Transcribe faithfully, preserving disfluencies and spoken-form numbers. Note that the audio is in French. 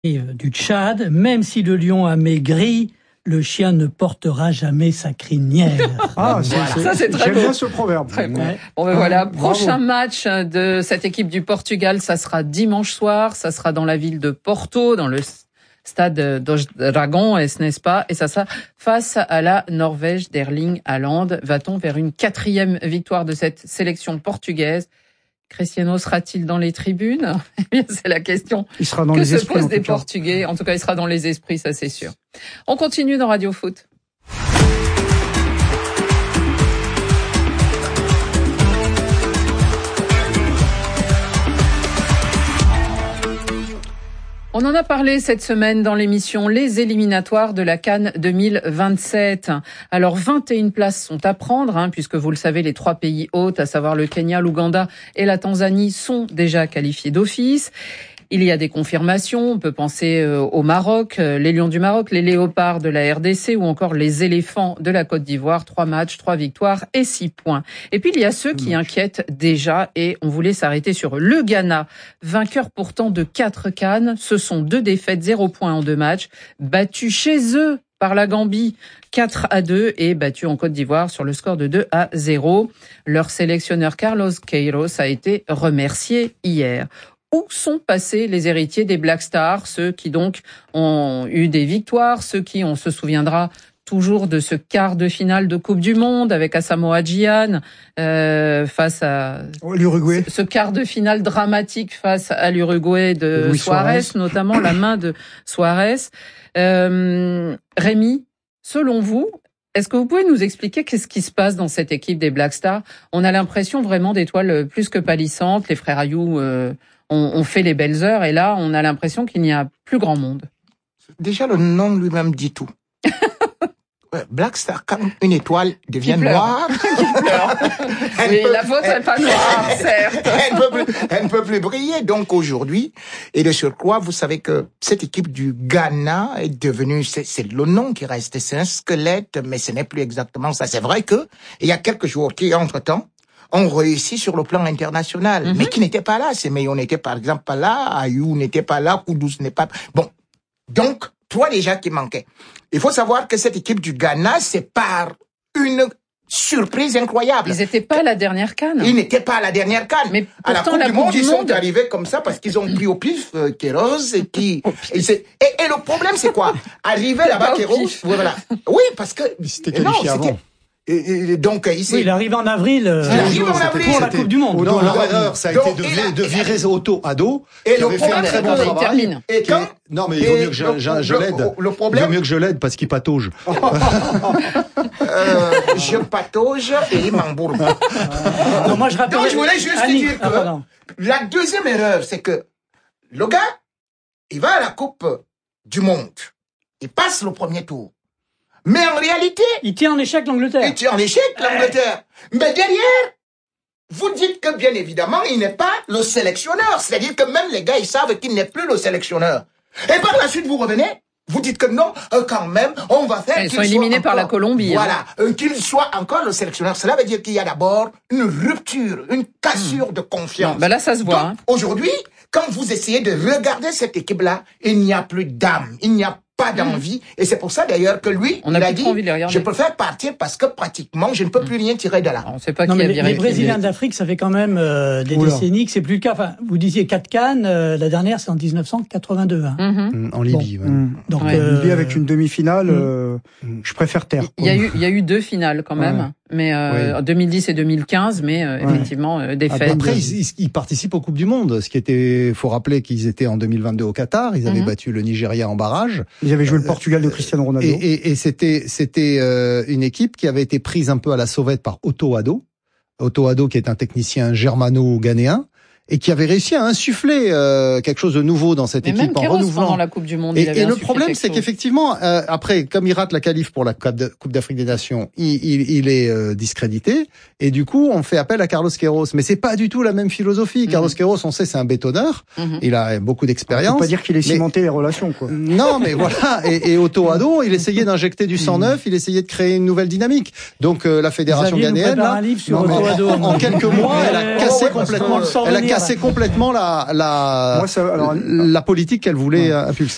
Du Tchad, même si le lion a maigri, le chien ne portera jamais sa crinière. Ah, c'est, c'est, ça c'est très J'aime beau. bien ce proverbe. Très bon. Ouais. Bon ben ah, voilà, bravo. Prochain match de cette équipe du Portugal, ça sera dimanche soir, ça sera dans la ville de Porto, dans le stade dos Dragões, n'est-ce pas? Et ça sera face à la Norvège d'Erling Haaland. Va-t-on vers une quatrième victoire de cette sélection portugaise? Cristiano sera-t-il dans les tribunes? Eh bien, c'est la question il sera dans que les se esprits, posent des Portugais. En tout cas, il sera dans les esprits, ça c'est sûr. On continue dans Radio Foot. On en a parlé cette semaine dans l'émission Les éliminatoires de la CAN deux mille vingt-sept. Alors vingt et une places sont à prendre, hein, puisque vous le savez, les trois pays hôtes, à savoir le Kenya, l'Ouganda et la Tanzanie, sont déjà qualifiés d'office. Il y a des confirmations, on peut penser au Maroc, les Lions du Maroc, les Léopards de la R D C ou encore les Éléphants de la Côte d'Ivoire. Trois matchs, trois victoires et six points. Et puis il y a ceux qui inquiètent déjà et on voulait s'arrêter sur le Ghana. Vainqueur pourtant de quatre CAN, ce sont deux défaites, zéro point en deux matchs, battus chez eux par la Gambie, quatre à deux et battu en Côte d'Ivoire sur le score de deux à zéro. Leur sélectionneur Carlos Queiroz a été remercié hier. Où sont passés les héritiers des Black Stars, ceux qui donc ont eu des victoires, ceux qui, on se souviendra toujours de ce quart de finale de Coupe du Monde avec Asamoah Gyan euh, face à l'Uruguay. Ce, ce quart de finale dramatique face à l'Uruguay de Luis Suarez, Suarez, notamment la main de Suarez. Euh, Rémi, selon vous, est-ce que vous pouvez nous expliquer qu'est-ce qui se passe dans cette équipe des Black Stars? On a l'impression vraiment d'étoiles plus que palissantes. Les frères Ayou euh, ont, ont fait les belles heures et là, on a l'impression qu'il n'y a plus grand monde. Déjà, le nom lui-même dit tout. Black Star, quand une étoile devient noire, oui, peut, la vôtre n'est pas noire, certes. Elle ne peut, elle ne peut plus briller. Donc aujourd'hui, et de surcroît, vous savez que cette équipe du Ghana est devenue, c'est, c'est le nom qui reste, c'est un squelette, mais ce n'est plus exactement ça. C'est vrai que il y a quelques joueurs qui, entre-temps, ont réussi sur le plan international, mm-hmm. mais qui n'étaient pas là. Semedo n'était par exemple pas là, Ayou n'était pas là, Kudus n'est pas. Bon, donc trois déjà qui manquaient. Il faut savoir que cette équipe du Ghana, c'est par une surprise incroyable. Ils n'étaient pas à la dernière CAN. Ils n'étaient pas à la dernière CAN. Mais à la Coupe la du Coupe Monde, du ils monde... sont arrivés comme ça parce qu'ils ont pris au pif euh, Queiroz et qui et, c'est... et, et le problème c'est quoi? Arriver là-bas Queiroz, voilà. Oui, parce que c'était qualifié non, avant. C'était... Et, et donc ici, oui, il arrive en avril. Euh, il arrive en avril pour la Coupe du Monde. Non, leur erreur, ça a donc, été de, la, de virer Otto Addo, et qui avait fait un très bon travail. Et quand, non, mais il vaut mieux que je, je, je l'aide. Le, le problème, il vaut mieux que je l'aide parce qu'il patauge. euh, je patauge et il m'embourbe. Non, moi je rappelle. Donc je voulais juste Annie, dire que ah, la deuxième erreur, c'est que le gars, il va à la Coupe du Monde, il passe le premier tour. Mais en réalité... Il tient en échec l'Angleterre. Il tient en échec l'Angleterre. Mais derrière, vous dites que bien évidemment, il n'est pas le sélectionneur. C'est-à-dire que même les gars, ils savent qu'il n'est plus le sélectionneur. Et par la suite, vous revenez, vous dites que non, euh, quand même, on va faire... Ils sont éliminés encore, par la Colombie. Voilà, hein. euh, qu'il soit encore le sélectionneur. Cela veut dire qu'il y a d'abord une rupture, une cassure mmh. de confiance. Non, ben là, ça se voit. Donc, hein. Aujourd'hui, quand vous essayez de regarder cette équipe-là, il n'y a plus d'âme, il n'y a pas d'envie, et c'est pour ça d'ailleurs que lui, on a il a dit, je préfère partir parce que pratiquement, je ne peux plus rien tirer de là. On sait pas non, qui mais a les, viré les Brésiliens d'Afrique, ça fait quand même euh, des Oula. décennies que c'est plus le cas. Enfin, vous disiez quatre CAN, euh, la dernière c'est en dix-neuf cent quatre-vingt-deux. Hein. Mm-hmm. En Libye. Bon. Ouais. Mm. Donc, ouais. euh... Libye avec une demi-finale, mm. euh, je préfère taire. Il y a eu, il y a eu deux finales quand même. Ouais. Mais euh, oui. deux mille dix et deux mille quinze, mais euh, ouais. effectivement euh, défaites. Après, ils, ils, ils participent aux Coupes du Monde, ce qui était, faut rappeler qu'ils étaient en deux mille vingt-deux au Qatar, ils avaient mm-hmm. battu le Nigeria en barrage. Ils avaient joué le Portugal de Cristiano Ronaldo. Et, et, et c'était, c'était euh, une équipe qui avait été prise un peu à la sauvette par Otto Addo, Otto Addo qui est un technicien germano-ghanéen. Et qui avait réussi à insuffler euh, quelque chose de nouveau dans cette mais équipe même en renouvelant. Pendant la Coupe du Monde, et, il avait et le problème, c'est chose. qu'effectivement, euh, après, comme il rate la qualif pour la Coupe d'Afrique des Nations, il, il, il est euh, discrédité. Et du coup, on fait appel à Carlos Queiroz. Mais c'est pas du tout la même philosophie. Mm-hmm. Carlos Queiroz, on sait, c'est un bétonneur. Mm-hmm. Il a beaucoup d'expérience. On peut pas dire qu'il ait cimenté mais... les relations, quoi. Non, mais voilà. Et, et Otto Addo, il essayait d'injecter du sang neuf. Il essayait de créer une nouvelle dynamique. Donc euh, la fédération ghanéenne, là, non, en, Addo, en, en quelques mois, elle a cassé oh, ouais, complètement. Elle a cassé complètement la, la, Moi, ça, alors, la politique qu'elle voulait ouais. impulser.